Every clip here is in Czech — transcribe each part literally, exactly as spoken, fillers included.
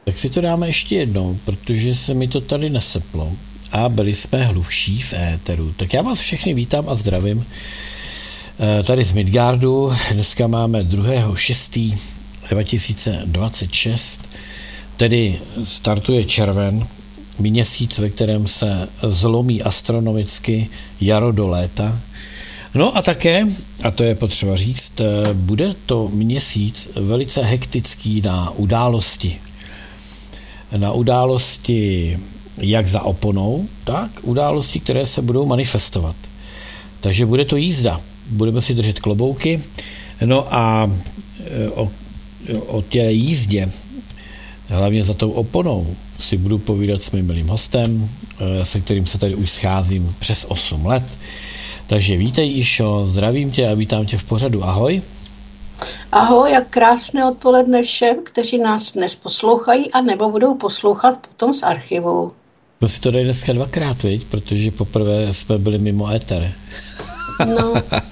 Tak si to dáme ještě jednou, protože se mi to tady neseplo a byli jsme hluší v éteru. Tak já vás všechny vítám a zdravím tady z Midgardu. Dneska máme druhého šestého dva tisíce dvacet šest, tedy startuje červen, měsíc, ve kterém se zlomí astronomicky jaro do léta. No a také, a to je potřeba říct, bude to měsíc velice hektický na události. Na události jak za oponou, tak události, které se budou manifestovat. Takže bude to jízda. Budeme si držet klobouky. No a o, o té jízdě, hlavně za tou oponou, si budu povídat s mým milým hostem, se kterým se tady už scházím přes osm let. Takže vítej, Išo, zdravím tě a vítám tě v pořadu. Ahoj. Ahoj, jak krásné odpoledne všem, kteří nás dnes poslouchají a nebo budou poslouchat potom z archivu. No si to dají dneska dvakrát, viď? Protože poprvé jsme byli mimo éter. No.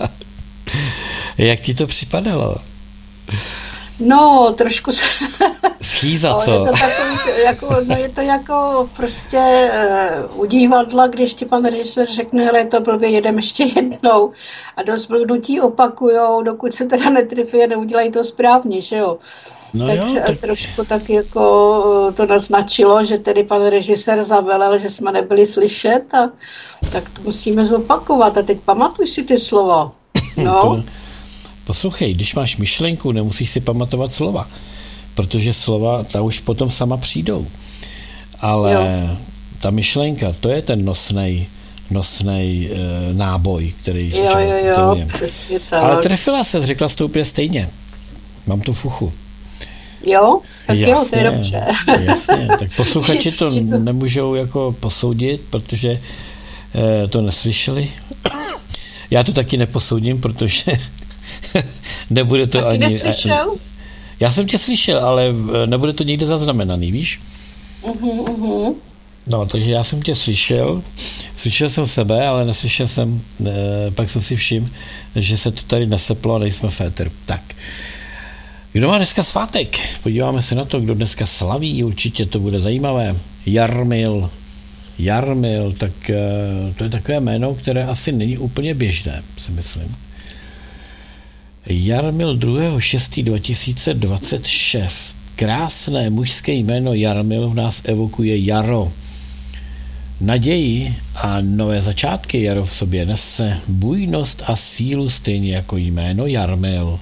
Jak ti to připadalo? No, trošku se... Schýza, co? Je to takový, jako, no je to jako prostě uh, u divadla, když ti pan režisér řekne, hele, to blbě, jedem ještě jednou. A dost blbnutí opakujou, dokud se teda netrefí a neudělají to správně, že jo? No Takže jo, tak... trošku tak jako to naznačilo, že tedy pan režisér zavelel, že jsme nebyli slyšet a tak to musíme zopakovat. A teď pamatuj si ty slova. No. To... Poslouchej, když máš myšlenku, nemusíš si pamatovat slova, protože slova ta už potom sama přijdou. Ale jo. Ta myšlenka, to je ten nosnej, nosnej e, náboj, který... Jo, jo, jo, přesně tak. Ale trefila se, řekla jsi to úplně stejně. Mám tu fuchu. Jo, tak jasně, jo, to je dobře. Jasně, tak posluchači to nemůžou jako posoudit, protože e, to neslyšeli. Já to taky neposoudím, protože nebude to taky ani... neslyšel? Já jsem tě slyšel, ale nebude to nikde zaznamenaný, víš? Uhum, uhum. No, takže já jsem tě slyšel, slyšel jsem sebe, ale neslyšel jsem, e, pak jsem si všiml, že se to tady neseplo a nejsme v éteru. Tak, kdo má dneska svátek? Podíváme se na to, kdo dneska slaví, určitě to bude zajímavé. Jarmil, Jarmil, tak e, to je takové jméno, které asi není úplně běžné, si myslím. Jarmil druhého šestého dva tisíce dvacet šest. Krásné mužské jméno Jarmil v nás evokuje jaro. Naději a nové začátky jaro v sobě nese bujnost a sílu stejně jako jméno Jarmil.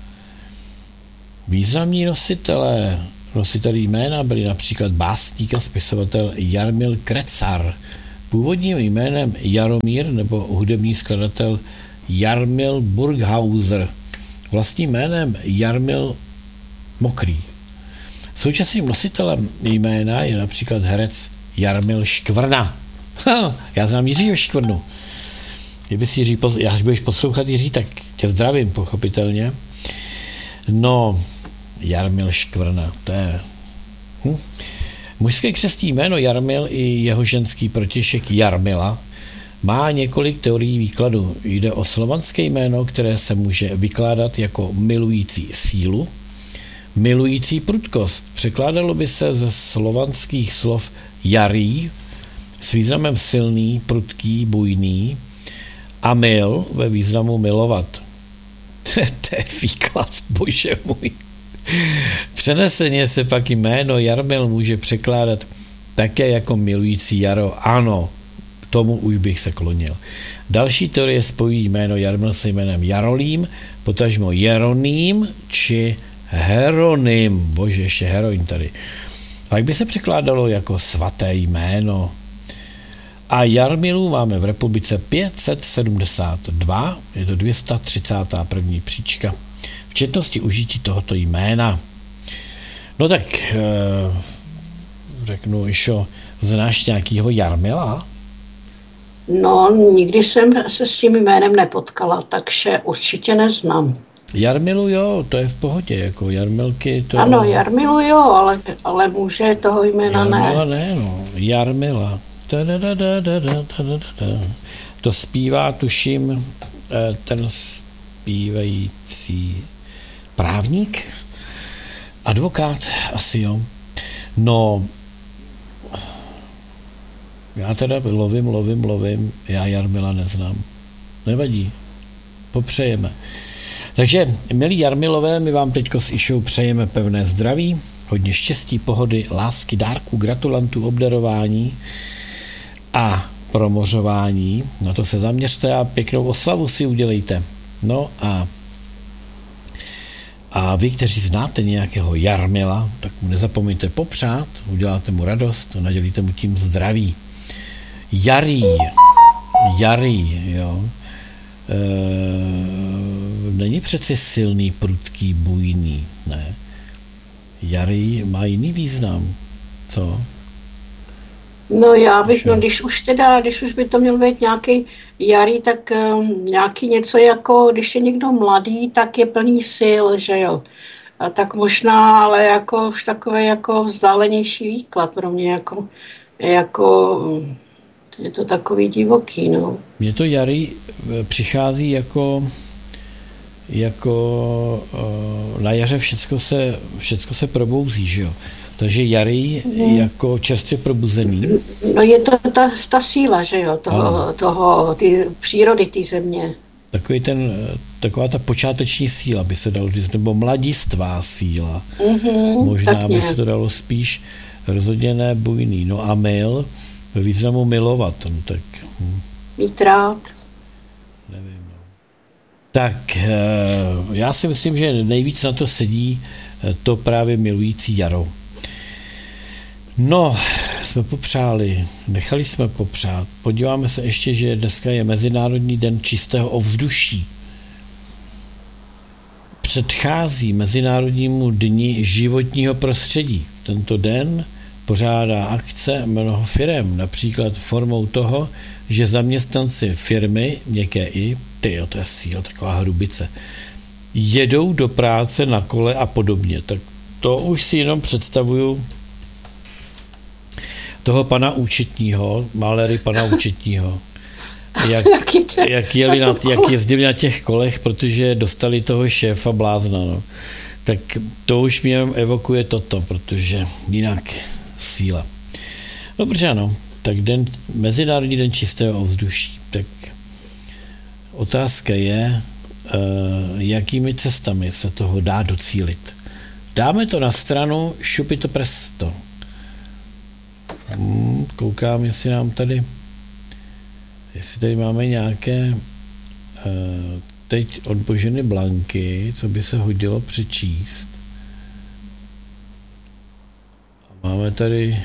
Významní nositelé, nositelé jména byli například básník a spisovatel Jarmil Krecar. Původním jménem Jaromír nebo hudební skladatel Jarmil Burghauser. Vlastním jménem Jarmil Mokrý. Současným nositelem jména je například herec Jarmil Škvrna. Já znám Jiřího Škvrnu. Kdyby si Jiří, až budeš poslouchat Jiří, tak tě zdravím, pochopitelně. No, Jarmil Škvrna, to je... Hm? Mužské křestní jméno Jarmil i jeho ženský protějšek Jarmila má několik teorií výkladu. Jde o slovanské jméno, které se může vykládat jako milující sílu, milující prudkost. Překládalo by se ze slovanských slov jarý s významem silný, prudký, bujný a mil ve významu milovat. To je výklad, bože můj. Přeneseně se pak jméno Jarmil může překládat také jako milující jaro. Ano, tomu už bych se klonil. Další teorie spojí jméno Jarmil se jménem Jarolím, potažmo Jeroným či Heronym. Bože, ještě heroin tady. A jak by se překládalo jako svaté jméno? A Jarmilů máme v republice pět set sedmdesát dva, je to dvě stě třicet jedna příčka. V četnosti užití tohoto jména. No tak, e, řeknu, Išo, znáš nějakýho Jarmila? No, nikdy jsem se s tím jménem nepotkala, takže určitě neznám. Jarmilu, jo, to je v pohodě, jako Jarmilky to... Ano, Jarmilu, jo, ale, ale muže toho jména ne. Jarmila ne, no, Jarmila. To zpívá, tuším, ten zpívající právník, advokát, asi jo. No, já teda lovím, lovím, lovím, já Jarmila neznám. Nevadí, popřejeme. Takže, milí Jarmilové, my vám teďko s Išou přejeme pevné zdraví, hodně štěstí, pohody, lásky, dárků, gratulantů, obdarování a promořování. Na to se zaměřte a pěknou oslavu si udělejte. No a A vy, kteří znáte nějakého Jarmila, tak mu nezapomeňte popřát, uděláte mu radost a nadělíte mu tím zdraví. Jarý, jarý, jo. E, není přeci silný, prudký, bujný, ne. Jarý má jiný význam, co? No já bych, no když už teda, když už by to měl být nějaký jarý, tak um, nějaký něco jako, když je někdo mladý, tak je plný sil, že jo. A tak možná, ale jako už takový jako vzdálenější výklad pro mě, jako, jako je to takový divoký, no. Mně to jarý přichází jako, jako uh, na jaře všecko se, všecko se probouzí, že jo. Takže jarý hmm. jako čerstvě probuzený. No je to ta, ta síla, že jo, toho, toho ty přírody, té země. Takový ten, taková ta počáteční síla, by se dalo říct, nebo mladistvá síla. Mm-hmm, možná by se to dalo spíš, rozhodně ne bujný. No a mil, ve významu milovat. No, tak, hm. Mít rád. Nevím. No. Tak já si myslím, že nejvíc na to sedí to právě milující jaro. No, jsme popřáli, nechali jsme popřát. Podíváme se ještě, že dneska je Mezinárodní den čistého ovzduší. Předchází Mezinárodnímu dni životního prostředí. Tento den pořádá akce mnoho firem, například formou toho, že zaměstnanci firmy, měkké i, tyjo, to je síla, taková hrubice, jedou do práce na kole a podobně. Tak to už si jenom představuju toho pana účetního, malery pana účetního, jak, jak, jeli na, jak jezdili na těch kolech, protože dostali toho šéfa blázna. No. Tak to už mě evokuje toto, protože jinak síla. Dobře, ano, tak den, Mezinárodní den čistého ovzduší. Tak otázka je, jakými cestami se toho dá docílit. Dáme to na stranu šupito presto. Hmm, koukám, jestli nám tady jestli tady máme nějaké teď od Boženy Blanky, co by se hodilo přečíst. Máme tady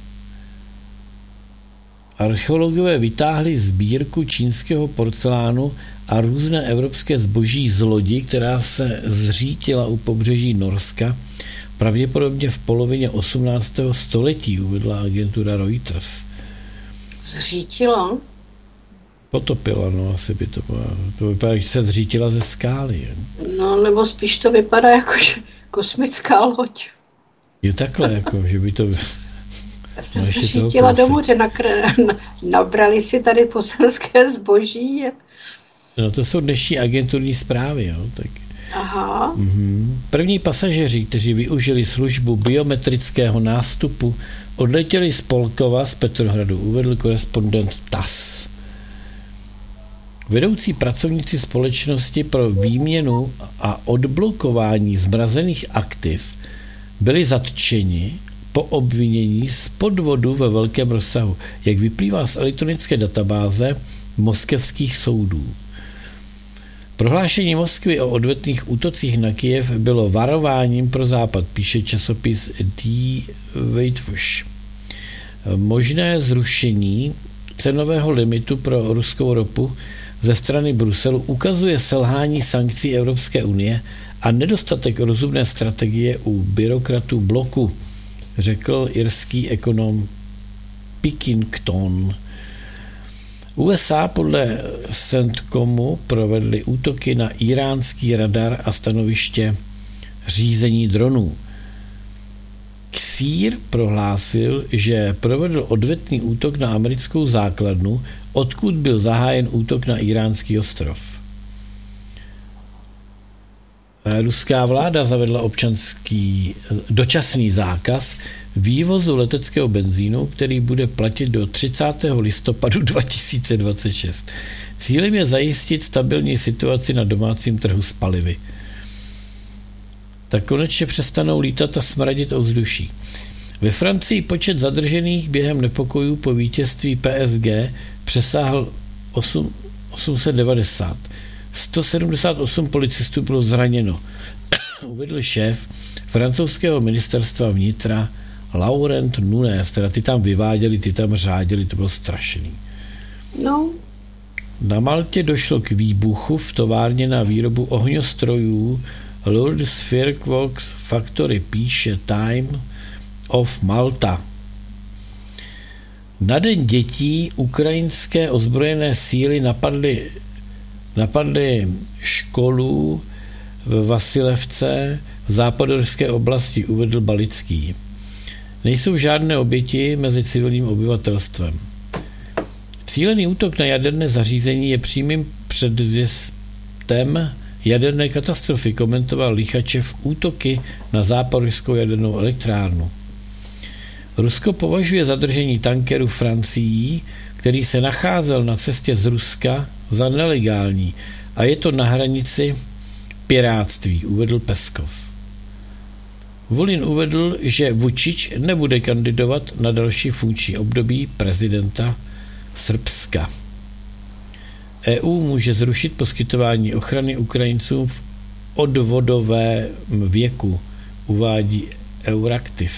archeologové vytáhli sbírku čínského porcelánu a různé evropské zboží z lodi, která se zřítila u pobřeží Norska, pravděpodobně v polovině osmnáctého století, uvedla agentura Reuters. Zřítila? Potopila, no asi by to bylo. To vypadá, že se zřítila ze skály. Je. No, nebo spíš to vypadá jako kosmická loď. Je takhle, jako, že by to... Já jsem no, se zřítila do moře, nakr- nabrali si tady poselské zboží. No to jsou dnešní agenturní zprávy, jo, tak... Aha. Mhm. První pasažéři, kteří využili službu biometrického nástupu, odletěli z Polkova z Petrohradu, uvedl korespondent T A S S. Vedoucí pracovníci společnosti pro výměnu a odblokování zmrazených aktiv byli zatčeni po obvinění z podvodu ve velkém rozsahu, jak vyplývá z elektronické databáze moskevských soudů. Prohlášení Moskvy o odvetných útocích na Kyjev bylo varováním pro Západ, píše časopis Die Weltwoche. Možné zrušení cenového limitu pro ruskou ropu ze strany Bruselu ukazuje selhání sankcí Evropské unie a nedostatek rozumné strategie u byrokratů bloku, řekl irský ekonom Pilkington. U S A podle CENTCOMu provedly útoky na íránský radar a stanoviště řízení dronů. Ksír prohlásil, že provedl odvetný útok na americkou základnu, odkud byl zahájen útok na íránský ostrov. Ruská vláda zavedla občanský dočasný zákaz vývozu leteckého benzínu, který bude platit do třicátého listopadu dva tisíce dvacet šest. Cílem je zajistit stabilní situaci na domácím trhu s palivy. Tak konečně přestanou lítat a smradit ovzduší. Ve Francii počet zadržených během nepokojů po vítězství P S G přesáhl osm set devadesát. sto sedmdesát osm policistů bylo zraněno, uvedl šéf francouzského ministerstva vnitra Laurent Nunez, teda ty tam vyváděli, ty tam řádili, to bylo strašný. No. Na Maltě došlo k výbuchu v továrně na výrobu ohňostrojů Lourdes Fireworks Factory, píše Time of Malta. Na Den dětí ukrajinské ozbrojené síly napadly, napadly školu v Vasilevce v západoruské oblasti, uvedl Balický. Nejsou žádné oběti mezi civilním obyvatelstvem. Cílený útok na jaderné zařízení je přímým předvěstem jaderné katastrofy, komentoval Lichačev útoky na západorskou jadernou elektrárnu. Rusko považuje zadržení tankeru Francií, který se nacházel na cestě z Ruska, za nelegální a je to na hranici pirátství, uvedl Peskov. Volin uvedl, že Vučić nebude kandidovat na další funkční období prezidenta Srbska. E U může zrušit poskytování ochrany Ukrajincům v odvodovém věku, uvádí Euraktiv.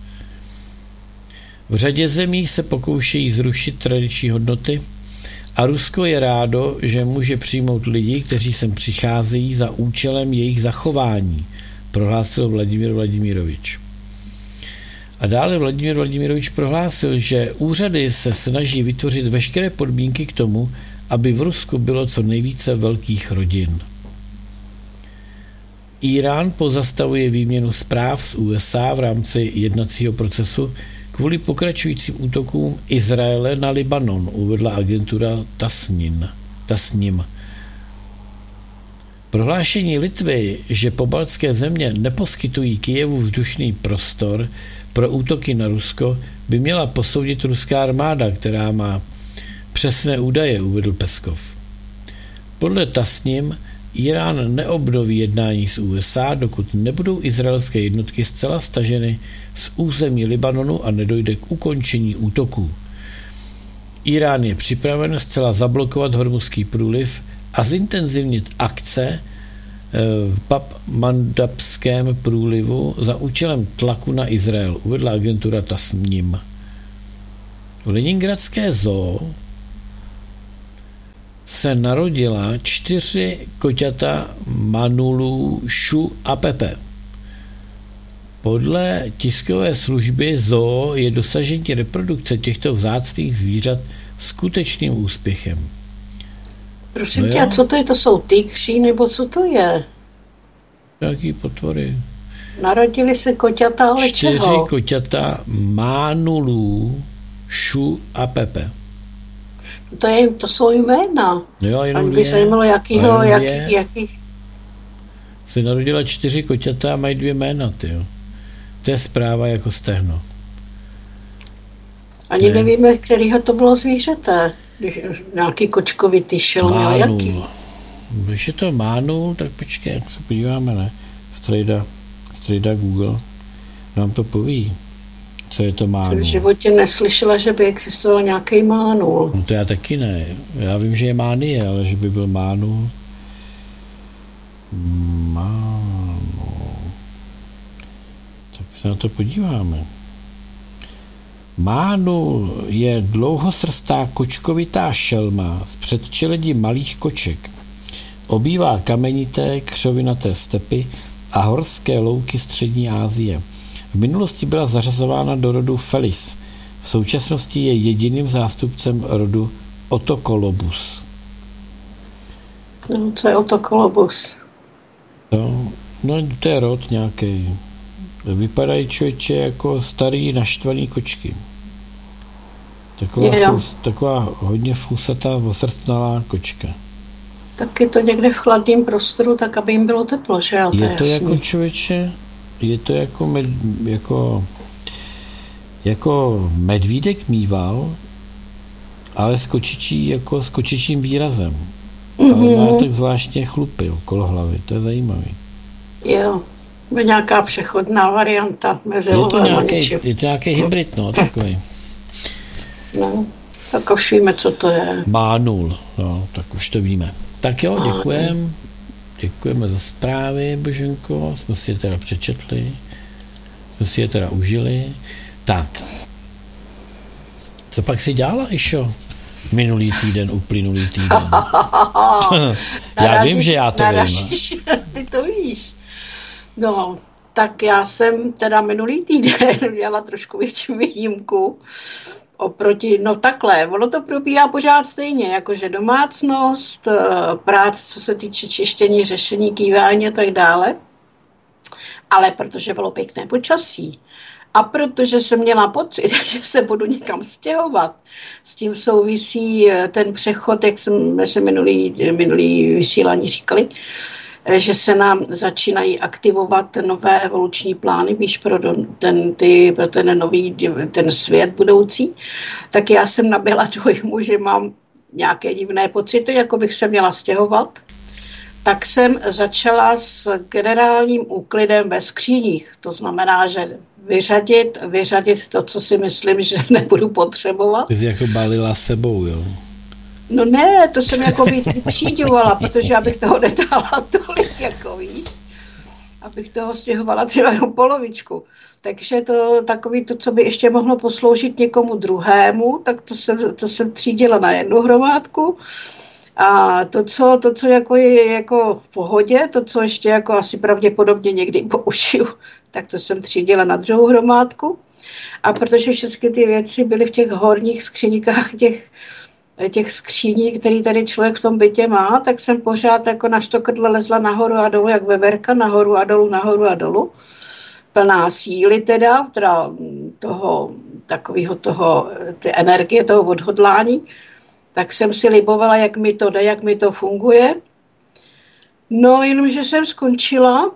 V řadě zemí se pokoušejí zrušit tradiční hodnoty a Rusko je rádo, že může přijmout lidi, kteří sem přicházejí za účelem jejich zachování, prohlásil Vladimír Vladimirovič. A dále Vladimír Vladimirovič prohlásil, že úřady se snaží vytvořit veškeré podmínky k tomu, aby v Rusku bylo co nejvíce velkých rodin. Irán pozastavuje výměnu zpráv s U S A v rámci jednacího procesu kvůli pokračujícím útokům Izraele na Libanon, uvedla agentura Tasnim. Tasnim. Prohlášení Litvy, že pobaltské země neposkytují Kyjevu vzdušný prostor pro útoky na Rusko, by měla posoudit ruská armáda, která má přesné údaje, uvedl Peskov. Podle Tasnim Irán neobnoví jednání s U S A, dokud nebudou izraelské jednotky zcela staženy z území Libanonu a nedojde k ukončení útoků. Irán je připraven zcela zablokovat Hormuzský průliv a zintenzivnit akce v Bab-Mandabském průlivu za účelem tlaku na Izrael, uvedla agentura Tasnim. V leningradské zoo se narodila čtyři koťata Manulu, Šu a Pepe. Podle tiskové služby zoo je dosažení reprodukce těchto vzácných zvířat skutečným úspěchem. Prosím no tě, a co to je? To jsou tygři, nebo co to je? Jaký potvory? Narodili se koťata, ale čtyři čeho? Čtyři koťata Manulu, Šu a Pepe. To, je, to jsou jména. Jo, jenom Ani dvě. by zajímalo, jakýho, jaký, jaký... Se narodila čtyři koťata a mají dvě jména, tyjo. To je zpráva jako stehno. Ani ne. nevíme, kterýho to bylo zvířete. Když nějaký kočkovitý šelmy, ale jaký? Když je to Mánul, tak počkej, jak se podíváme, ne? Strejda, strejda Google nám to poví, co je to Mánul. Jsem v životě neslyšela, že by existoval nějaký Mánul. No to já taky ne. Já vím, že je Mánie, ale že by byl Mánul. Mánul. Tak se na to podíváme. Mánul je dlouhosrstá kočkovitá šelma z předčeledí malých koček. Obývá kamenité, křovinaté stepy a horské louky střední Asie. V minulosti byla zařazována do rodu Felis. V současnosti je jediným zástupcem rodu Otokolobus. No, co je Otokolobus? No, no, to je rod nějaký. Vypadají člověče jako starý naštvaný kočky. Taková, fus, taková hodně fusatá, osrstnalá kočka. taky to někde v chladném prostoru, tak aby jim bylo teplo, že jo? Je to, to jako člověče, je to jako, med, jako, jako medvídek mýval, ale s kočičí, jako s kočičím výrazem. Mm-hmm. Ale má tak zvláštně chlupy okolo hlavy, to je zajímavý. Jo, je nějaká přechodná varianta mezi je to nějaký, je to nějaký hybrid, no, takový. No, tak už víme, co to je. Má nul, no, tak už to víme. Tak jo, děkujeme. Děkujeme za zprávy, Boženko, jsme si je teda přečetli, jsme si je teda užili. Tak, co pak si dělala, Išo? Minulý týden, uplynulý týden. Já vím, že já to naražíš, vím. Ty to víš. No, tak já jsem teda minulý týden dělala trošku větší výjimku oproti, no takhle, ono to probíhá pořád stejně, jakože domácnost, práce, co se týče čištění, řešení, kývání a tak dále. Ale protože bylo pěkné počasí a protože jsem měla pocit, že se budu někam stěhovat, s tím souvisí ten přechod, jak jsme se minulý, minulý vysílání říkali, že se nám začínají aktivovat nové evoluční plány, víš, pro ten, ty, pro ten nový ten svět budoucí, tak já jsem nabyla dojmu, že mám nějaké divné pocity, jako bych se měla stěhovat. Tak jsem začala s generálním úklidem ve skříních. To znamená, že vyřadit, vyřadit to, co si myslím, že nebudu potřebovat. Ty jsi jako balila sebou, jo? No ne, to jsem jako vytříďovala, protože abych toho nedála tolik, jako víš, abych toho stěhovala třeba jenom polovičku. Takže to takový to, co by ještě mohlo posloužit někomu druhému, tak to jsem, to jsem třídila na jednu hromádku. A to, co, to, co jako je jako v pohodě, to, co ještě jako asi pravděpodobně někdy použiju, tak to jsem třídila na druhou hromádku. A protože všechny ty věci byly v těch horních skříňkách těch těch skříní, který tady člověk v tom bytě má, tak jsem pořád jako na štokrdle lezla nahoru a dolů, jak veverka, nahoru a dolů, nahoru a dolů. Plná síly teda, teda toho, takového toho, ty energie, toho odhodlání. Tak jsem si libovala, jak mi to jde, jak mi to funguje. No, jenomže jsem skončila,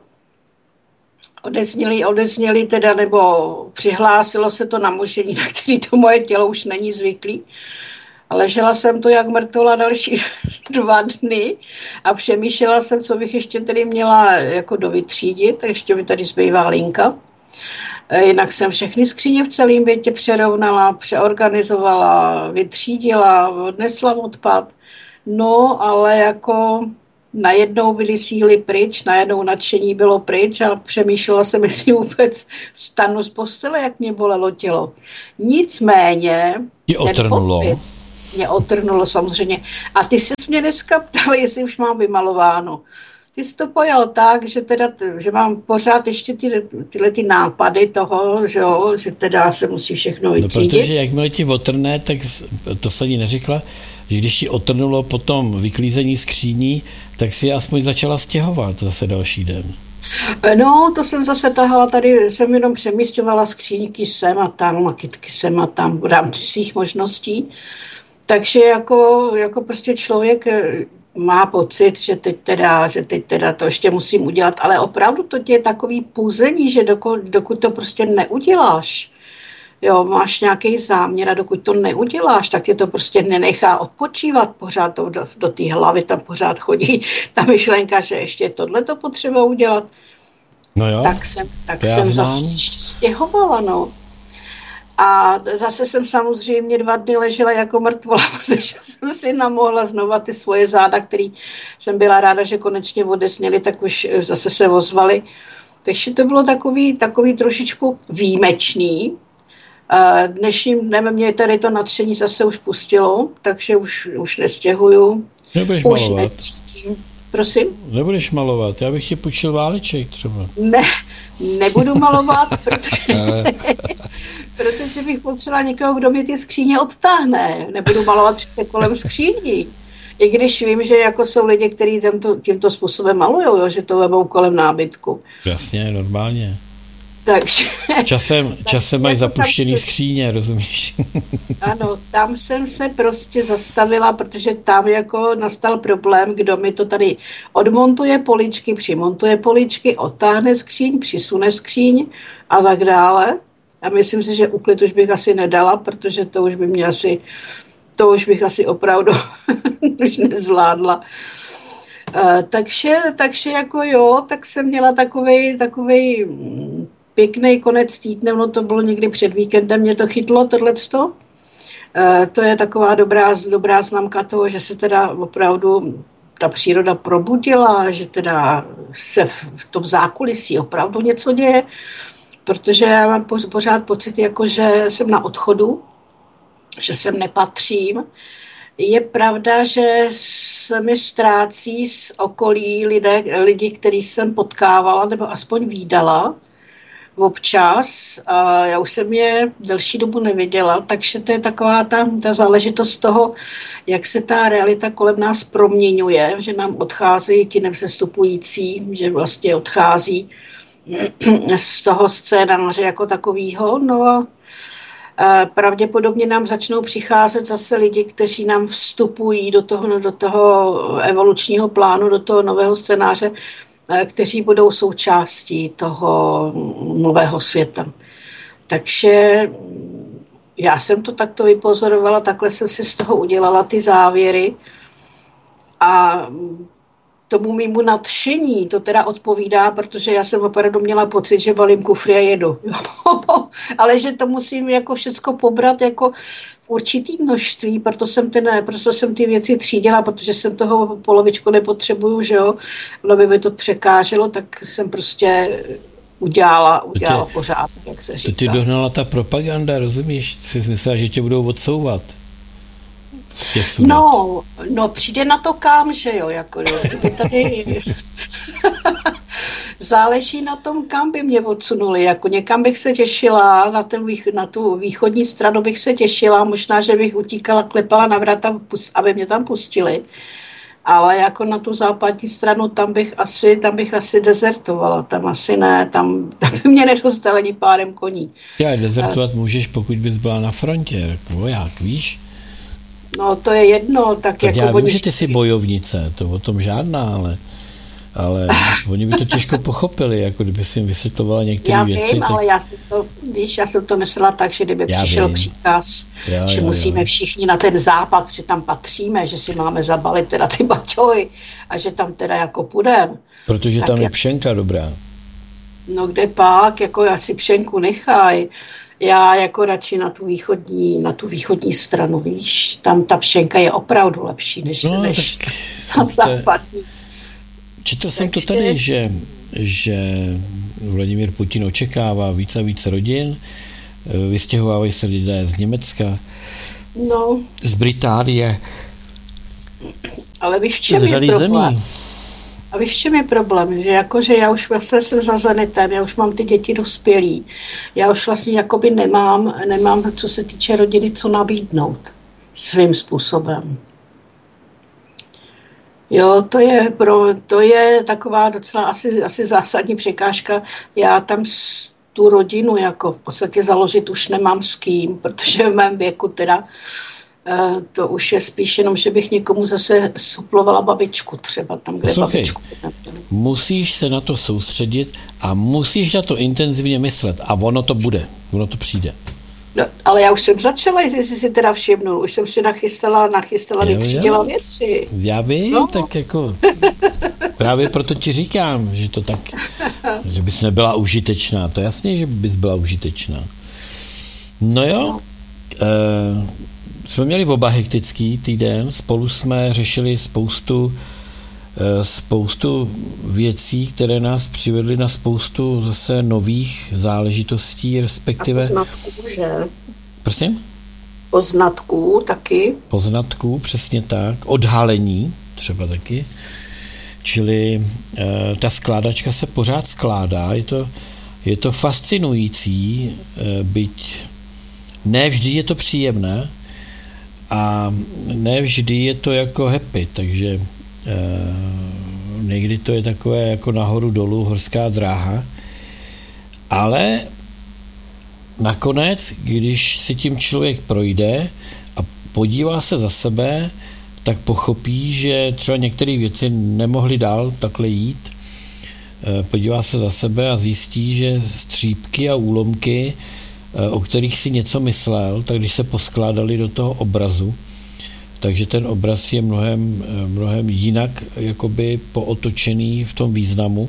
odezněli, odezněli teda, nebo přihlásilo se to namožení, na který to moje tělo už není zvyklý. Ležela jsem to jak mrtvola další dva dny a přemýšlela jsem, co bych ještě tedy měla jako dovytřídit, ještě mi tady zbývá linka. Jinak jsem všechny skříně v celém bytě přerovnala, přeorganizovala, vytřídila, odnesla odpad. No, ale jako najednou byly síly pryč, najednou nadšení bylo pryč a přemýšlela jsem, jestli vůbec stanu z postele, jak mě bolelo tělo. Nicméně... Ti otrnulo. Mě otrnulo samozřejmě. A ty jsi mě dneska ptal, jestli už mám vymalováno. Ty jsi to pojal tak, že teda, že mám pořád ještě ty, tyhle ty nápady toho, že, jo, že teda se musí všechno vytřídit. No, protože jakmile ti otrne, tak to se ani neřekla, že když ti otrnulo potom vyklízení skříní, tak si aspoň začala stěhovat zase další den. No, to jsem zase tahala, tady jsem jenom přemísťovala skříňky sem a tam a kytky sem a tam v rámci svých možností. Takže jako, jako prostě člověk má pocit, že teď, teda, že teď teda to ještě musím udělat, ale opravdu to je takový puzení, že dokud, dokud to prostě neuděláš, jo, máš nějaký záměr a dokud to neuděláš, tak tě to prostě nenechá odpočívat pořád, to do, do té hlavy tam pořád chodí ta myšlenka, že ještě tohle to potřeba udělat. No jo, tak jsem, tak jsem zase stěhovala, no. A zase jsem samozřejmě dva dny ležela jako mrtvola, protože jsem si namohla znova ty svoje záda, který jsem byla ráda, že konečně odesněly, tak už zase se ozvaly. Takže to bylo takový, takový trošičku výjimečný. Dnešním dnem mě tady to natření zase už pustilo, takže už, už nestěhuju. Nebudeš už malovat? Netřítím. Prosím? Nebudeš malovat, já bych ti půjčil váleček třeba. Ne, nebudu malovat, protože, protože bych potřebovala někoho, kdo mi ty skříně odtáhne. Nebudu malovat před kolem skříní. I když vím, že jako jsou lidi, kteří tímto, tímto způsobem malujou, jo, že to vemou kolem nábytku. Jasně, normálně. Takže, časem, časem mají zapuštěný skříně, rozumíš? Ano, tam jsem se prostě zastavila, protože tam jako nastal problém, kdo mi to tady odmontuje poličky, přimontuje poličky, odtáhne skříň, přisune skříň a tak dále. A myslím si, že úklid už bych asi nedala, protože to už by mě asi, to už bych asi opravdu už nezvládla. Uh, takže, takže jako jo, tak jsem měla takovej, takovej pěkný konec týdne, no to bylo někdy před víkendem, mě to chytlo, tohleto. Uh, to je taková dobrá, dobrá známka toho, že se teda opravdu ta příroda probudila, že teda se v tom zákulisí opravdu něco děje, protože já mám pořád pocit, jako že jsem na odchodu, že sem nepatřím. Je pravda, že se mi ztrácí z okolí lidé, lidi, který jsem potkávala, nebo aspoň vídala občas. A já už jsem je delší dobu neviděla, takže to je taková ta, ta záležitost toho, jak se ta realita kolem nás proměňuje, že nám odchází ti nevzestupující, že vlastně odchází z toho scénáře jako takového. No a pravděpodobně nám začnou přicházet zase lidi, kteří nám vstupují do toho, do toho evolučního plánu, do toho nového scénáře, kteří budou součástí toho nového světa. Takže já jsem to takto vypozorovala, takhle jsem si z toho udělala ty závěry a tomu mému nadšení to teda odpovídá, protože já jsem opravdu měla pocit, že balím kufry a jedu. Ale že to musím jako všecko pobrat jako v určitý množství, proto jsem, ten, proto jsem ty věci třídila, protože jsem toho polovičku nepotřebuju, že jo, ono by mi to překáželo, tak jsem prostě udělala, udělala pořád, jak se říká. To ti dohnala ta propaganda, rozumíš? Jsi myslela, že tě budou odsouvat. No, no přijde na to kam, že jo, jako jo, tady záleží na tom, kam by mě odsunuli, jako někam bych se těšila, na, ten, na tu východní stranu bych se těšila, možná, že bych utíkala, klepala na vrata, aby mě tam pustili, ale jako na tu západní stranu, tam bych asi, tam bych asi dezertovala, tam asi ne, tam, tam by mě nedostali ani párem koní. Já dezertovat a... můžeš, pokud bys byla na frontě, jako voják, víš? No to je jedno, tak, tak jako... Já vím, že ty jsi bojovnice, to o tom žádná, ale, ale oni by to těžko pochopili, jako kdyby si jim vysvětlovala některé věci. Já vím, tak... ale já jsem to, víš, já jsem to myslela tak, že kdyby já přišel vím. příkaz, já, že já, musíme já. všichni na ten západ, že tam patříme, že si máme zabalit teda ty baťohy a že tam teda jako půjdem. Protože tam je jak... pšenka dobrá. No kde pak, jako asi pšenku nechaj. Já jako radši na tu východní, na tu východní stranu, víš, tam ta pšenka je opravdu lepší, než, no, než na západní. Četl jsem to tady, že, že Vladimír Putin očekává více a více rodin, vystěhovávají se lidé z Německa, no. z Británie, ale víš, v čem je problém? Zemí. A víš, čem je problém? Že jakože já už vlastně jsem za zenitem, já už mám ty děti dospělý. Já už vlastně jakoby nemám, nemám, co se týče rodiny, co nabídnout svým způsobem. Jo, to je, pro, to je taková docela asi, asi zásadní překážka. Já tam tu rodinu jako v podstatě založit už nemám s kým, protože v mém věku teda to už je spíš jenom, že bych někomu zase suplovala babičku třeba tam, kde Poslouchej, babičku. Musíš se na to soustředit a musíš na to intenzivně myslet a ono to bude, ono to přijde. No, ale já už jsem začala, jestli jsi si teda všimnul, už jsem si nachystala, nachystala, vytřídila věci. Já vím, no. Tak jako právě proto ti říkám, že to tak, že bys nebyla užitečná, to jasně, že bys byla užitečná. No jo, no. Uh, jsme měli oba hektický týden, spolu jsme řešili spoustu, spoustu věcí, které nás přivedly na spoustu zase nových záležitostí, respektive... A poznatků, že? Prosím? Poznatků taky. Poznatků, přesně tak. Odhalení třeba taky. Čili e, ta skládačka se pořád skládá. Je to, je to fascinující, e, byť ne vždy je to příjemné, a ne vždy je to jako happy, takže e, někdy to je takové jako nahoru dolů horská dráha Ale nakonec, když si tím člověk projde a podívá se za sebe, tak pochopí, že třeba některé věci nemohly dál takhle jít. Podívá se za sebe a zjistí, že střípky a úlomky, o kterých si něco myslel, tak když se poskládali do toho obrazu, takže ten obraz je mnohem, mnohem jinak jakoby pootočený v tom významu.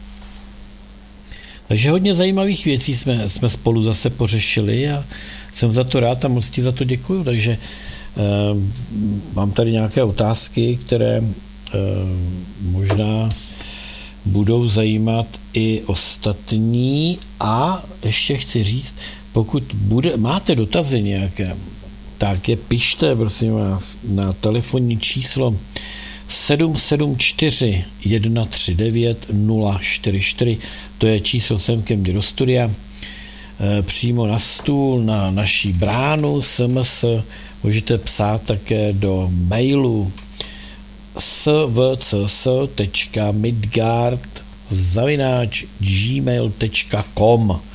Takže hodně zajímavých věcí jsme, jsme spolu zase pořešili a jsem za to rád a moc ti za to děkuju. Takže eh, mám tady nějaké otázky, které eh, možná budou zajímat i ostatní a ještě chci říct, pokud bude, máte dotazy nějaké, tak je pište, prosím vás, na telefonní číslo sedm sedm čtyři jedna tři devět nula čtyři čtyři, to je číslo sem ke mně do studia, e, přímo na stůl, na naší bránu S M S, můžete psát také do mailu svcs tečka midgard zavináč gmail tečka com. Uh,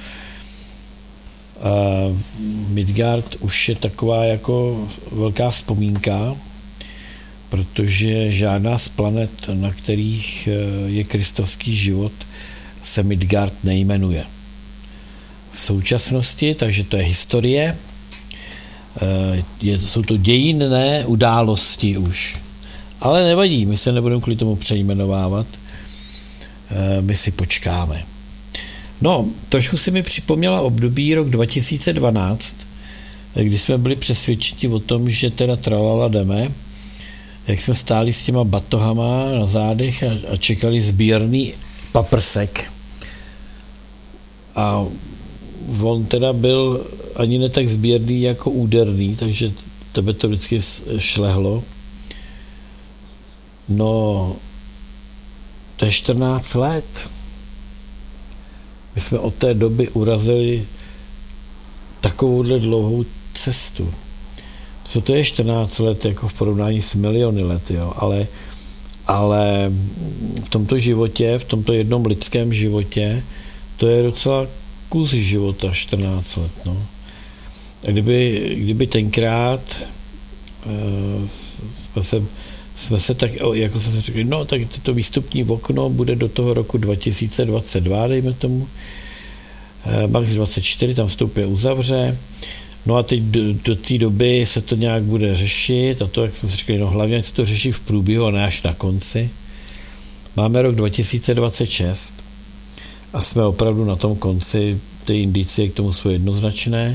Midgard už je taková jako velká vzpomínka, protože žádná z planet, na kterých je kristovský život, se Midgard nejmenuje. V současnosti, takže to je historie, je, jsou to dějinné události už. Ale nevadí, my se nebudeme kvůli tomu přejmenovávat, my si počkáme. No, trošku si mi připomněla období rok dva tisíce dvanáct, kdy jsme byli přesvědčeni o tom, že teda tralala jdeme, jak jsme stáli s těma batohama na zádech a, a čekali sbírný paprsek. A on teda byl ani ne tak sbírný jako úderný, takže tebe to vždycky šlehlo. No, to je čtrnáct let. My jsme od té doby urazili takovouhle dlouhou cestu. Co to je čtrnáct let jako v porovnání s miliony let, jo? Ale, ale v tomto životě, v tomto jednom lidském životě, to je docela kus života, čtrnáct let. No. A kdyby, kdyby tenkrát uh, jsme se jsme se tak, jako jsme se řekli, no tak to výstupní okno bude do toho roku dva tisíce dvacet dva, dejme tomu, max dvacet čtyři, tam vstoupě uzavře, no a teď do, do té doby se to nějak bude řešit a to, jak jsme si řekli, no hlavně se to řeší v průběhu a ne až na konci. Máme rok dva tisíce dvacet šest a jsme opravdu na tom konci, ty indicie k tomu jsou jednoznačné,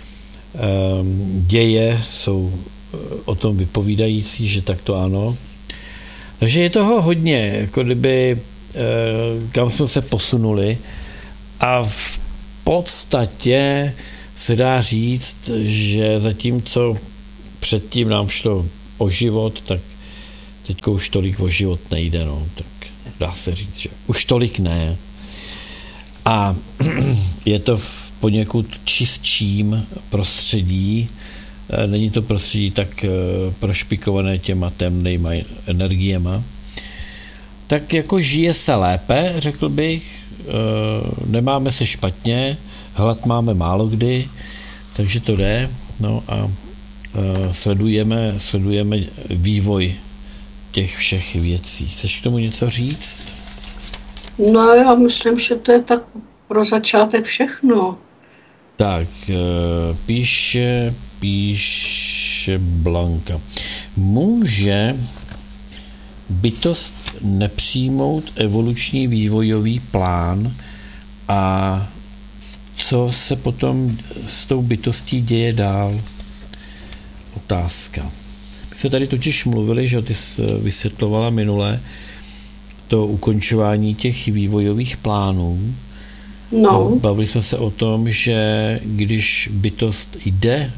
děje jsou o tom vypovídající, že tak to ano. Takže je toho hodně, jako kdyby kam jsme se posunuli a v podstatě se dá říct, že zatímco předtím nám šlo o život, tak teďko už tolik o život nejde, no, tak dá se říct, že už tolik ne. A je to v poněkud čistším prostředí, není to prostředí tak prošpikované těma temnýma energiema. Tak jako žije se lépe, řekl bych, nemáme se špatně, hlad máme málo kdy, takže to jde, no a sledujeme, sledujeme vývoj těch všech věcí. Chceš k tomu něco říct? No já myslím, že to je tak pro začátek všechno. Tak, píše, píše Blanka. Může bytost nepřijmout evoluční vývojový plán a co se potom s tou bytostí děje dál? Otázka. My jsme tady totiž mluvili, že ty jsi vysvětlovala minule to ukončování těch vývojových plánů. No. Bavili jsme se o tom, že když bytost jde e,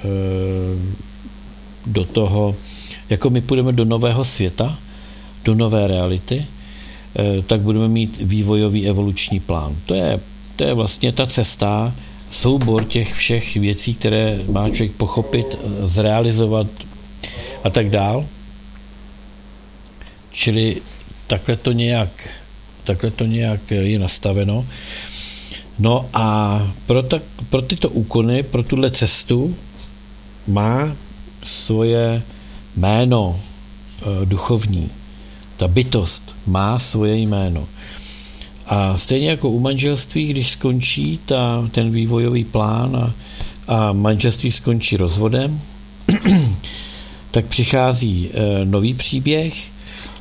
do toho, jako my půjdeme do nového světa, do nové reality, e, tak budeme mít vývojový evoluční plán. To je, to je vlastně ta cesta, soubor těch všech věcí, které má člověk pochopit, zrealizovat a tak dál. Čili takhle to nějak, takhle to nějak je nastaveno. No a pro, ta, pro tyto úkony, pro tuhle cestu má svoje jméno e, duchovní. Ta bytost má svoje jméno. A stejně jako u manželství, když skončí ta, ten vývojový plán a, a manželství skončí rozvodem, tak přichází e, nový příběh, e,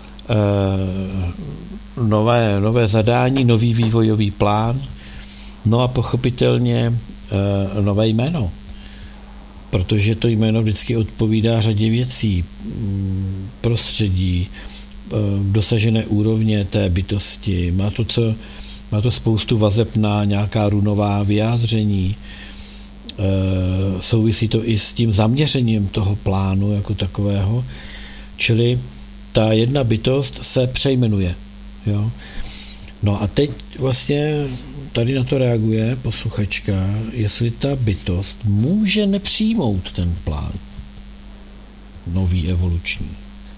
nové, nové zadání, nový vývojový plán, no a pochopitelně e, nové jméno. Protože to jméno vždycky odpovídá řadě věcí, prostředí, dosažené úrovně té bytosti. Má to, co, má to spoustu vazeb na nějaká runová vyjádření. E, souvisí to i s tím zaměřením toho plánu jako takového. Čili ta jedna bytost se přejmenuje. Jo? No a teď vlastně tady na to reaguje posluchačka, jestli ta bytost může nepřijmout ten plán nový evoluční.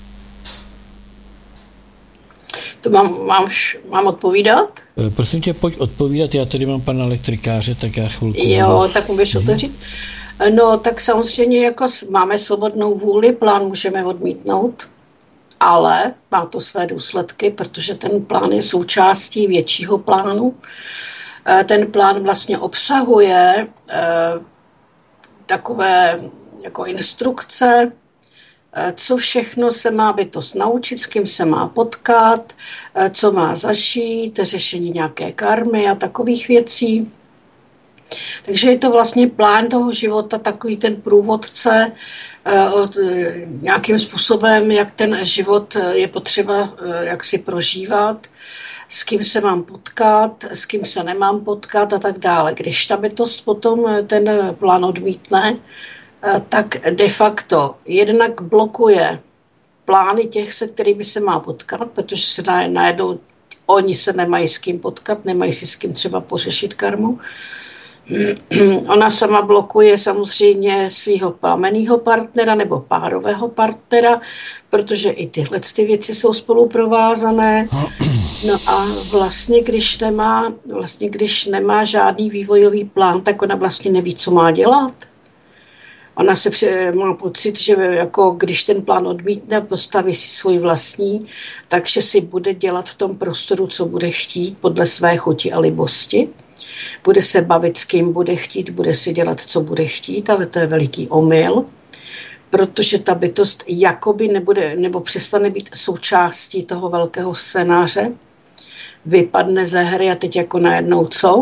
To mám, mám, mám odpovídat? Prosím tě, pojď odpovídat, já tady mám pana elektrikáře, tak já chvilku... Jo, tak můžeš mm-hmm. otevřít. No, tak samozřejmě jako máme svobodnou vůli, plán můžeme odmítnout, ale má to své důsledky, protože ten plán je součástí většího plánu. Ten plán vlastně obsahuje takové jako instrukce, co všechno se má bytost naučit, s kým se má potkat, co má zažít, řešení nějaké karmy a takových věcí. Takže je to vlastně plán toho života, takový ten průvodce od, nějakým způsobem, jak ten život je potřeba jak si prožívat, s kým se mám potkat, s kým se nemám potkat a tak dále. Když ta bytost potom ten plán odmítne, tak de facto jednak blokuje plány těch, se kterými se má potkat, protože se najednou oni se nemají s kým potkat, nemají si s kým třeba pořešit karmu. Ona sama blokuje samozřejmě svého plamenného partnera nebo párového partnera, protože i tyhle ty věci jsou spolu provázané. No a vlastně když nemá, vlastně když nemá žádný vývojový plán, tak ona vlastně neví, co má dělat. Ona se pře- má pocit, že jako když ten plán odmítne, postaví si svůj vlastní, takže si bude dělat v tom prostoru, co bude chtít podle své chuti a libosti. Bude se bavit s kým bude chtít, bude si dělat, co bude chtít, ale to je veliký omyl, protože ta bytost jakoby nebude, nebo přestane být součástí toho velkého scénáře, vypadne ze hry a teď jako najednou co?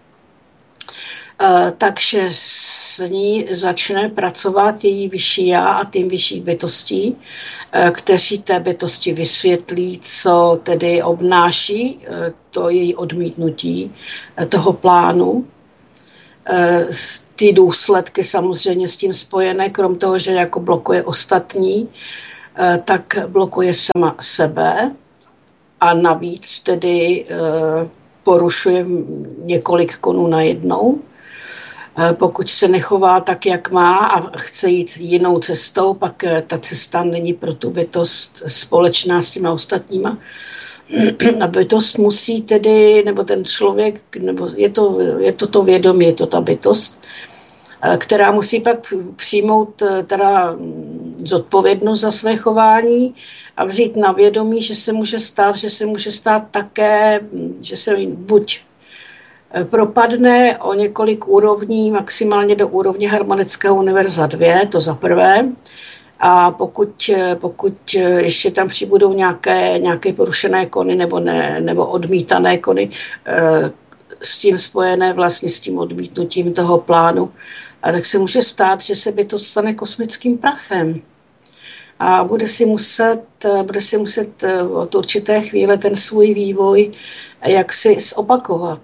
E, takže s ní začne pracovat její vyšší já a tým vyšších bytostí, e, kteří té bytosti vysvětlí, co tedy obnáší e, to její odmítnutí e, toho plánu. E, ty důsledky samozřejmě s tím spojené, krom toho, že jako blokuje ostatní, e, tak blokuje sama sebe a navíc tedy e, porušuje několik konů najednou. Pokud se nechová tak, jak má a chce jít jinou cestou, pak ta cesta není pro tu bytost společná s těma ostatníma. A bytost musí tedy, nebo ten člověk, nebo je to, je to to vědomí, je to ta bytost, která musí pak přijmout teda zodpovědnost za své chování a vzít na vědomí, že se může stát, že se může stát také, že se buď propadne o několik úrovní, maximálně do úrovně harmonického univerza dva, to za prvé. A pokud, pokud ještě tam přibudou nějaké, nějaké porušené kony nebo, ne, nebo odmítané kony s tím spojené vlastně s tím odmítnutím toho plánu, a tak se může stát, že se by to stane kosmickým prachem. A bude si muset, bude si muset od určité chvíle ten svůj vývoj jaksi zopakovat.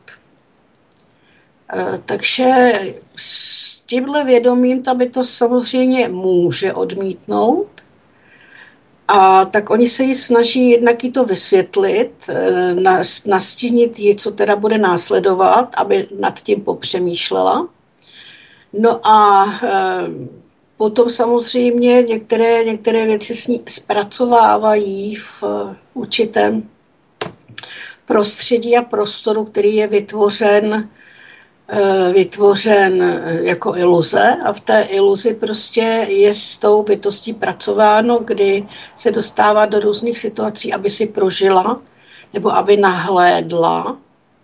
Takže s tímhle vědomím ta bytost samozřejmě může odmítnout. A tak oni se jí snaží jednak jí to vysvětlit, nastínit jí, co teda bude následovat, aby nad tím popřemýšlela. No a potom samozřejmě některé, některé věci s ní zpracovávají v určitém prostředí a prostoru, který je vytvořen vytvořen jako iluze a v té iluzi prostě je s tou bytostí pracováno, kdy se dostává do různých situací, aby si prožila nebo aby nahlédla,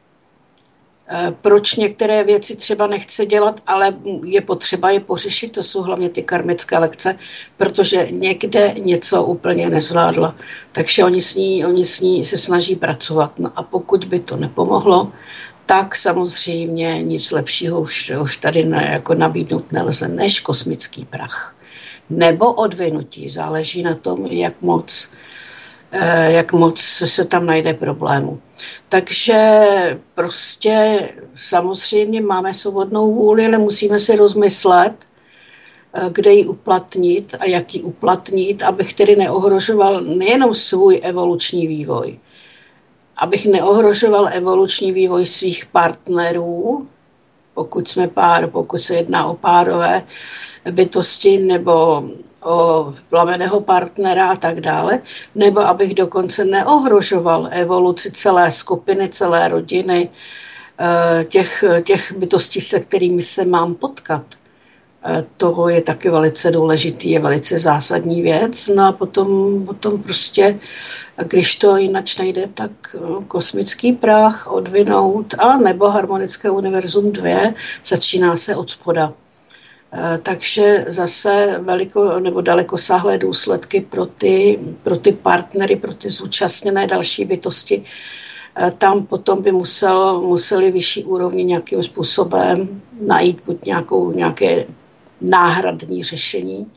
proč některé věci třeba nechce dělat, ale je potřeba je pořešit, to jsou hlavně ty karmické lekce, protože někde něco úplně nezvládla. Takže oni s ní, oni s ní se snaží pracovat. No a pokud by to nepomohlo, tak samozřejmě nic lepšího už, už tady ne, jako nabídnout nelze, než kosmický prach. Nebo odvinutí, záleží na tom, jak moc, jak moc se tam najde problému. Takže prostě samozřejmě máme svobodnou vůli, ale musíme si rozmyslet, kde ji uplatnit a jak ji uplatnit, abych tedy neohrožoval nejenom svůj evoluční vývoj, abych neohrožoval evoluční vývoj svých partnerů, pokud jsme pár, pokud se jedná o párové bytosti nebo o plamenného partnera a tak dále, nebo abych dokonce neohrožoval evoluci celé skupiny, celé rodiny, těch, těch bytostí, se kterými se mám potkat. To je taky velice důležitý, je velice zásadní věc. No a potom, potom prostě, když to jinak nejde, tak kosmický prach odvinout a nebo harmonické univerzum dva začíná se od spoda. Takže zase veliko, nebo dalekosáhlé důsledky pro ty, pro ty partnery, pro ty zúčastněné další bytosti. Tam potom by musel, museli vyšší úrovni nějakým způsobem najít buď nějakou, nějaké náhradní řešení,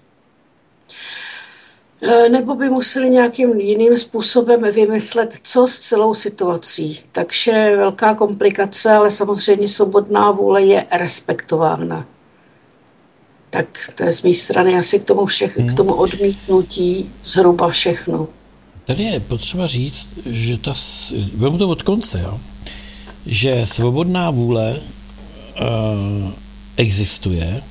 nebo by museli nějakým jiným způsobem vymyslet, co s celou situací. Takže velká komplikace, ale samozřejmě svobodná vůle je respektována. Tak to je z mé strany asi k tomu, všech, k tomu odmítnutí zhruba všechno. Tady je potřeba říct, že ta, vemu to od konce, jo? Že svobodná vůle uh, existuje,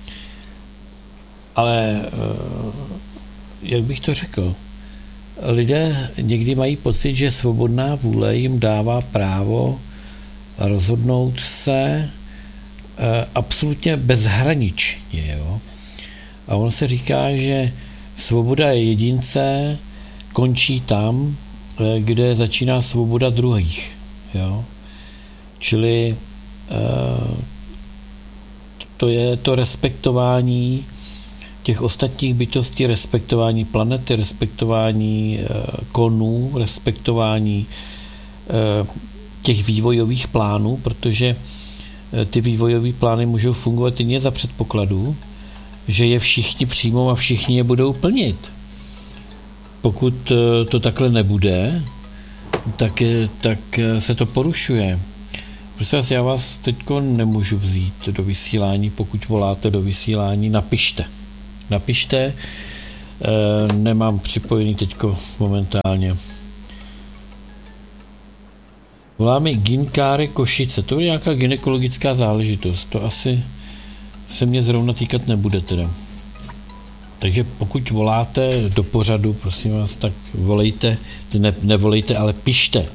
ale uh, jak bych to řekl, lidé někdy mají pocit, že svobodná vůle jim dává právo rozhodnout se uh, absolutně bezhraničně. Jo? A ono se říká, že svoboda jedince končí tam, kde začíná svoboda druhých. Jo? Čili uh, to je to respektování těch ostatních bytostí, respektování planety, respektování uh, konů, respektování uh, těch vývojových plánů, protože uh, ty vývojové plány můžou fungovat jen za předpokladu, že je všichni přijmou a všichni je budou plnit. Pokud uh, to takhle nebude, tak, tak se to porušuje. Prosím vás, já vás teďko nemůžu vzít do vysílání, pokud voláte do vysílání, napište. Napište, e, nemám připojený teďko momentálně. Voláme Ginkáry Košice, to je nějaká gynekologická záležitost, to asi se mě zrovna týkat nebude teda. Takže pokud voláte do pořadu, prosím vás, tak volejte, ne, nevolejte, ale pište.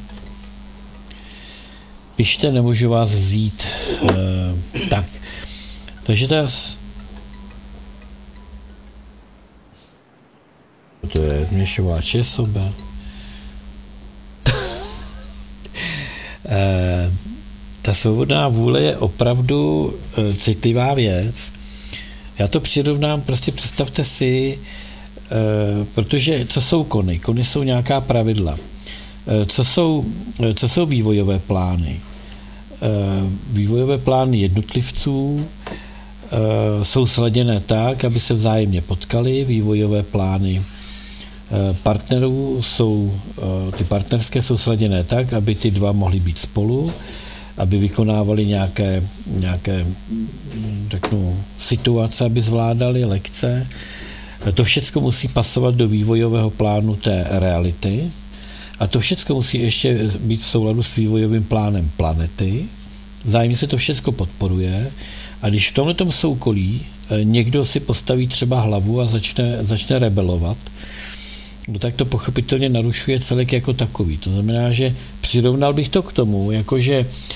Pište, nemůžu vás vzít. E, tak. Takže teraz to je měšováče sobe. e, ta svobodná vůle je opravdu e, citlivá věc. Já to přirovnám, prostě představte si, e, protože co jsou kony? Kony jsou nějaká pravidla. E, co jsou, co jsou vývojové plány? Vývojové plány jednotlivců jsou sladěné tak, aby se vzájemně potkali. Vývojové plány partnerů jsou, ty partnerské jsou sladěné tak, aby ty dva mohly být spolu, aby vykonávali nějaké, nějaké řeknu, situace, aby zvládali lekce. To všechno musí pasovat do vývojového plánu té reality. A to všechno musí ještě být v souladu s vývojovým plánem planety. Vzájemně se to všechno podporuje. A když v tomhletom soukolí někdo si postaví třeba hlavu a začne, začne rebelovat, no tak to pochopitelně narušuje celek jako takový. To znamená, že přirovnal bych to k tomu, jakože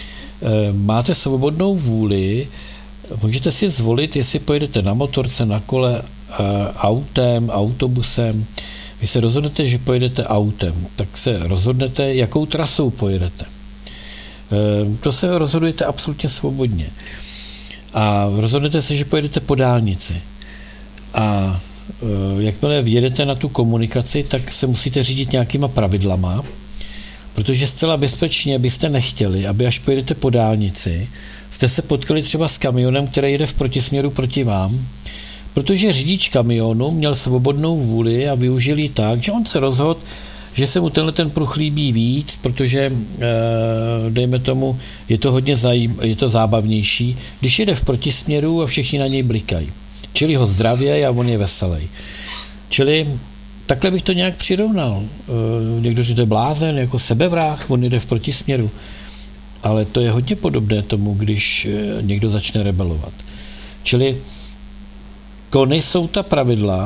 máte svobodnou vůli, můžete si zvolit, jestli pojedete na motorce, na kole, autem, autobusem. Vy se rozhodnete, že pojedete autem, tak se rozhodnete, jakou trasou pojedete. To se rozhodujete absolutně svobodně. A rozhodnete se, že pojedete po dálnici. A jakmile vjedete na tu komunikaci, tak se musíte řídit nějakýma pravidlama, protože zcela bezpečně byste nechtěli, aby až pojedete po dálnici, jste se potkali třeba s kamionem, který jede v protisměru proti vám, protože řidič kamionu měl svobodnou vůli a využil ji tak, že on se rozhodl, že se mu tenhle ten pruh líbí víc, protože, dejme tomu, je to hodně zajím, je to zábavnější, když jede v protisměru a všichni na něj blikají. Čili ho zdravěj a on je veselý. Čili takhle bych to nějak přirovnal. Někdo říká, to je blázen, jako sebevrah, on jede v protisměru. Ale to je hodně podobné tomu, když někdo začne rebelovat. Čili kony jsou ta pravidla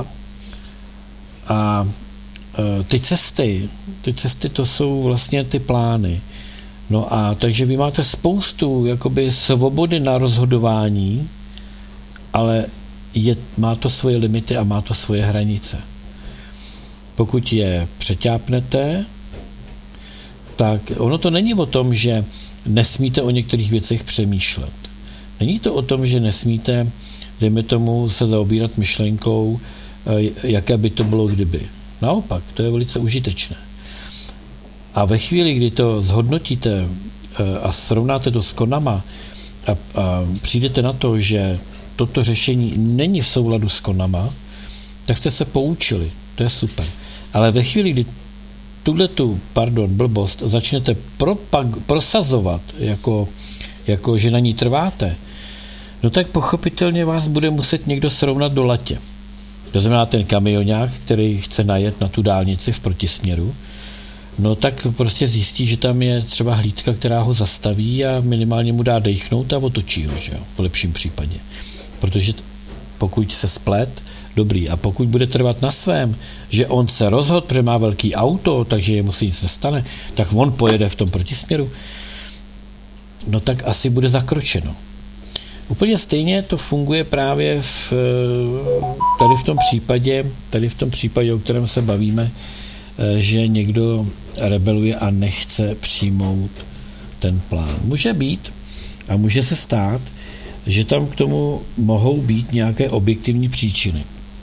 a ty cesty, ty cesty to jsou vlastně ty plány. No a takže vy máte spoustu jakoby svobody na rozhodování, ale je, má to svoje limity a má to svoje hranice. Pokud je přeťápnete, tak ono to není o tom, že nesmíte o některých věcech přemýšlet. Není to o tom, že nesmíte, dejme tomu, se zaobírat myšlenkou, jaké by to bylo kdyby. Naopak, to je velice užitečné. A ve chvíli, kdy to zhodnotíte a srovnáte to s konama a, a přijdete na to, že toto řešení není v souladu s konama, tak jste se poučili. To je super. Ale ve chvíli, kdy tuhletu, pardon, blbost začnete propag, prosazovat, jako, jako že na ní trváte, no tak pochopitelně vás bude muset někdo srovnat do latě. To znamená ten kamionák, který chce najet na tu dálnici v protisměru, no tak prostě zjistí, že tam je třeba hlídka, která ho zastaví a minimálně mu dá dejchnout a otočí ho, že jo, v lepším případě. Protože pokud se splet, dobrý. A pokud bude trvat na svém, že on se rozhodl, protože má velký auto, takže jemu se nic nestane, tak on pojede v tom protisměru, no tak asi bude zakročeno. Úplně stejně to funguje právě v, tady v tom případě, tady v tom případě, o kterém se bavíme, že někdo rebeluje a nechce přijmout ten plán. Může být a může se stát, že tam k tomu mohou být nějaké objektivní příčiny.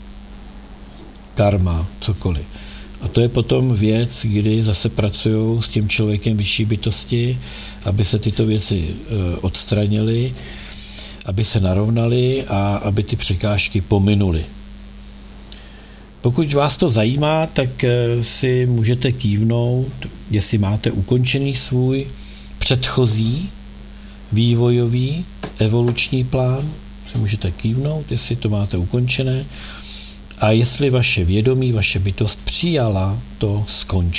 Karma, cokoliv. A to je potom věc, kdy zase pracují s tím člověkem vyšší bytosti, aby se tyto věci odstranily, aby se narovnaly a aby ty překážky pominuly. Pokud vás to zajímá, tak si můžete kývnout, jestli máte ukončený svůj předchozí vývojový evoluční plán, si můžete kývnout, jestli to máte ukončené a jestli vaše vědomí, vaše bytost přijala to skončení.